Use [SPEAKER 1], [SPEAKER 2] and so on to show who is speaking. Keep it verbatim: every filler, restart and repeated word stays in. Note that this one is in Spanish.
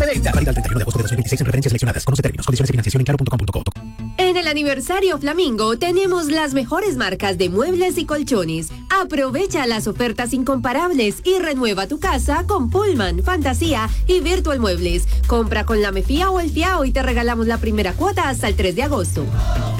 [SPEAKER 1] Selecta. Válida el treinta y uno de agosto de dos mil veintiséis en referencias seleccionadas. Conoce términos, condiciones y financiación en claro punto com punto co.
[SPEAKER 2] En el aniversario Flamingo tenemos las mejores marcas de muebles y colchones. Aprovecha las ofertas incomparables y renueva tu casa con Pullman, Fantasía y Virtual Muebles. Compra con la Mefía o el Fiao y te regalamos la primera cuota hasta el tres de agosto.